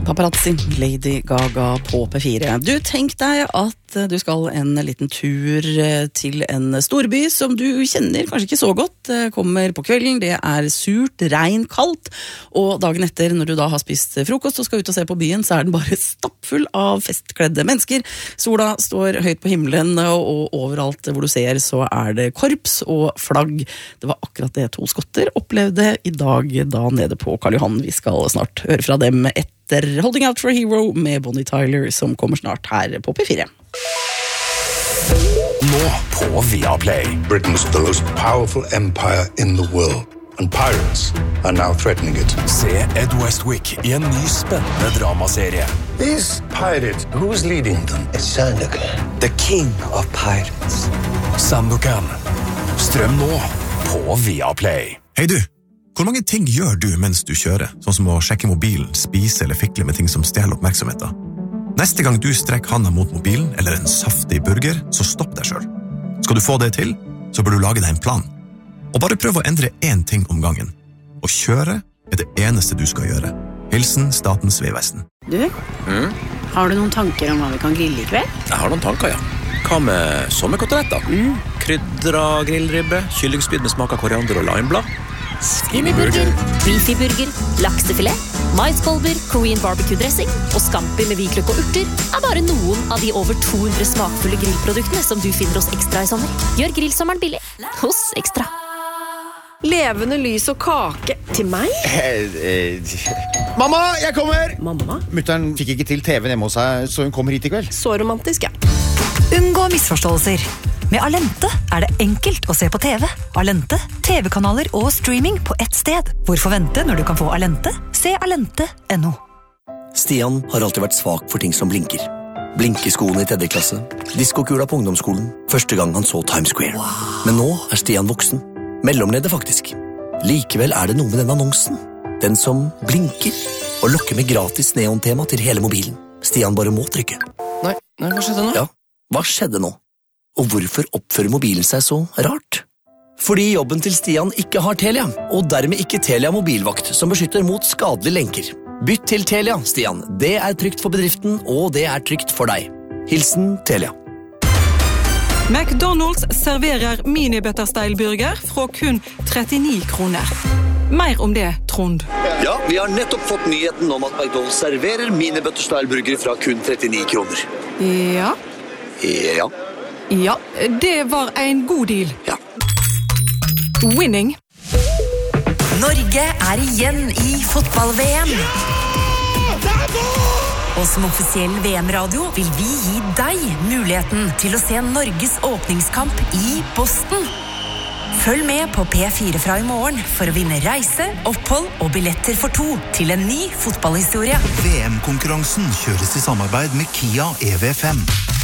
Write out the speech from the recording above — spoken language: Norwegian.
Paparazzi, Lady Gaga på P4. Du, tenk deg at du skal en liten tur til en storby som du kjenner kanskje ikke så godt. Kommer på kvelden, det surt, regn, kaldt, og dagen etter når du da har spist frokost og skal ut og se på byen, så den bare stappfull av festkledde mennesker. Sola står høyt på himmelen, og overalt hvor du ser så det korps og flagg. Det var akkurat det 2 skotter opplevde i dag da nede på Karl Johan. Vi skal snart høre fra dem etter Holding Out for a Hero med Bonnie Tyler, som kommer snart her på P4. Nå på Viaplay. Britain's the most powerful empire in the world, and pirates are now threatening it. Se Ed Westwick i en ny spennende dramaserie. These pirates, who's leading them? It's Sandokan, the king of pirates. Sandokan. Strøm nå på Viaplay. Hei du, hvor mange ting gjør du mens du kjører? Sånn som å sjekke mobilen, spise eller fikle med ting som stjeler oppmerksomheten. Neste gang du strekker handa mot mobilen eller en saftig burger, så stopp deg selv. Skal du få det til, så bør du lage deg en plan. Og bare prøv å endre 1 ting om gangen. Å kjøre det eneste du skal gjøre. Hilsen Statens vegvesen. Du, har du noen tanker om hva vi kan grille i kveld? Jeg har noen tanker, ja. Hva med sommerkoteletter? Krydra grillribbe, kyllingspyd med smak av koriander og limeblad. Skinnyburger, beefy-burger, laksefilet, maiskolber, Korean barbecue-dressing og scampi med hvitløk og urter bare noen av de over 200 smakfulle grillproduktene som du finner hos Ekstra i sommer. Gjør grillsommeren billig hos Ekstra. Levende lys og kake til meg? Mamma, jeg kommer! Mamma? Mutteren fikk ikke til TV-en hjemme hos seg, så hun kommer hit i kveld. Så romantisk, ja. Unngå misforståelser. Med Alente det enkelt å se på TV. Alente, TV-kanaler og streaming på ett sted. Hvorfor vente når du kan få Alente? Se alente.no. Stian har alltid vært svak for ting som blinker. Blinkeskoene i 3. klasse, diskokula på ungdomsskolen, første gang han så Times Square. Men nå Stian voksen. Mellomleder faktisk. Likevel det noe med den annonsen. Den som blinker og lokker med gratis neontema til hele mobilen. Stian bare må trykke. Nei, hva skjedde nå? Ja, hva skjedde nå? Og hvorfor oppfører mobilen seg så rart? Fordi jobben til Stian ikke har Telia, og dermed ikke Telia mobilvakt, som beskytter mot skadelige lenker. Bytt til Telia, Stian. Det trygt for bedriften, og det trygt for deg. Hilsen Telia. McDonald's serverer mini-butterstyle-burger fra kun 39 kroner. Mer om det, Trond. Ja, vi har nettopp fått nyheten om at McDonald's serverer mini-butterstyle-burger fra kun 39 kroner. Ja. Ja. Ja, det var en god deal. Ja. Winning. Norge igjen i fotball-VM. Og som offisiell VM-radio vil vi gi deg muligheten til å se Norges åpningskamp i Boston. Følg med på P4 fra i morgen for å vinne reise, opphold og billetter for 2 til en ny fotballhistorie. VM-konkurransen kjøres i samarbeid med Kia EV5.